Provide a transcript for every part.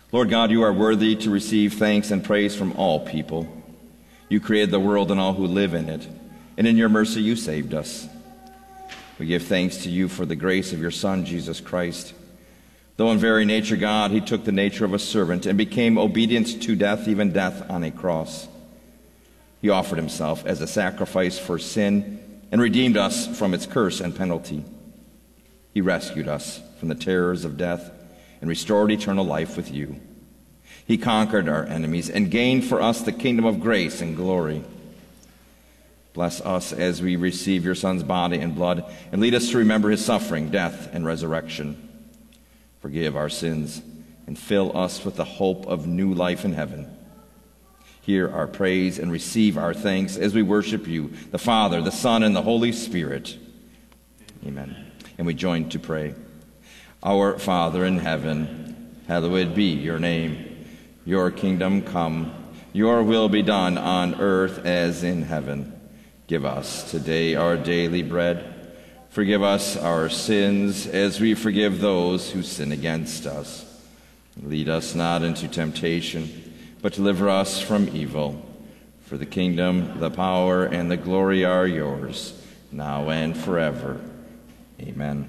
Lord God, you are worthy to receive thanks and praise from all people. You created the world and all who live in it, and in your mercy you saved us. We give thanks to you for the grace of your Son, Jesus Christ. Though in very nature God, he took the nature of a servant and became obedient to death, even death on a cross. He offered himself as a sacrifice for sin and redeemed us from its curse and penalty. He rescued us from the terrors of death and restored eternal life with you. He conquered our enemies and gained for us the kingdom of grace and glory. Bless us as we receive your Son's body and blood, and lead us to remember his suffering, death, and resurrection. Forgive our sins and fill us with the hope of new life in heaven. Hear our praise and receive our thanks as we worship you, the Father, the Son, and the Holy Spirit. Amen. And we join to pray. Our Father in heaven, hallowed be your name. Your kingdom come, your will be done on earth as in heaven. Give us today our daily bread. Forgive us our sins as we forgive those who sin against us. Lead us not into temptation, but deliver us from evil. For the kingdom, the power, and the glory are yours, now and forever. Amen.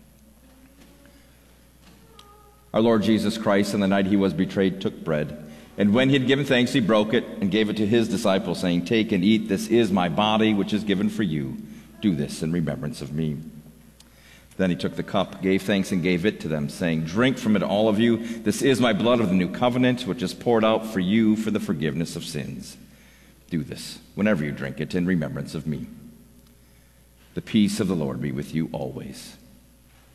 Our Lord Jesus Christ, on the night he was betrayed, took bread. And when he had given thanks, he broke it and gave it to his disciples, saying, "Take and eat. This is my body, which is given for you. Do this in remembrance of me." Then he took the cup, gave thanks, and gave it to them, saying, "Drink from it, all of you. This is my blood of the new covenant, which is poured out for you for the forgiveness of sins. Do this whenever you drink it in remembrance of me." The peace of the Lord be with you always.